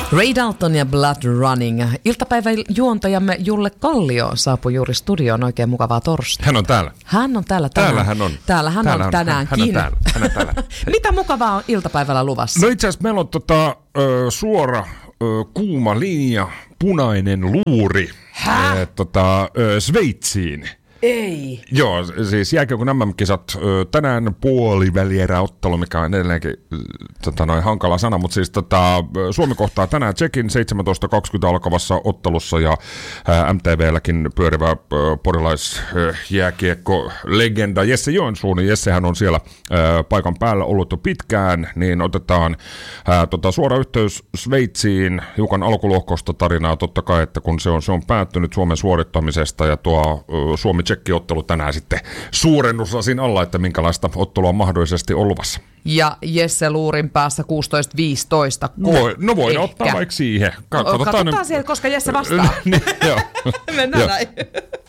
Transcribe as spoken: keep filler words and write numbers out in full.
Ray Dalton ja Blood Running. Iltapäivän juontajamme Julle Kallio saapui juuri studioon. Oikein mukavaa torstaina. Hän on täällä. Hän on täällä tänään. Täällä hän on. Täällä hän täällä on tänäänkin. Hän, hän on täällä. Hän on täällä. Mitä mukavaa on iltapäivällä luvassa? No itse asiassa meillä on tota, ö, suora ö, kuuma linja, punainen luuri Hä? ö, tota, ö, Sveitsiin. Ei. Joo, siis jääkiekon M M-kisat tänään puolivälieräottelu, mikä on edelleenkin tota, noin hankala sana, mutta siis tota, Suomi kohtaa tänään Tšekin seitsemäntoista kaksikymmentä alkavassa ottelussa ja ää, M T V:lläkin pyörivä porilaisjääkiekko-legenda Jesse Joensuu, niin Jessehän on siellä ää, paikan päällä ollut jo pitkään, niin otetaan ää, tota, suora yhteys Sveitsiin, hiukan alkulohkosta tarinaa totta kai, että kun se on, se on päättynyt Suomen suorittamisesta ja tuo ää, Suomi Tšekki-ottelu tänään sitten suurennuslasin alla, että minkälaista ottelua on mahdollisesti ollut luvassa. Ja Jesse luurin päässä kuusitoista viisitoista. Voi, no voidaan ottaa vaikka siihen. Katsotaan, Katsotaan siellä, koska Jesse vastaa. niin, joo. Mennään jo. näin.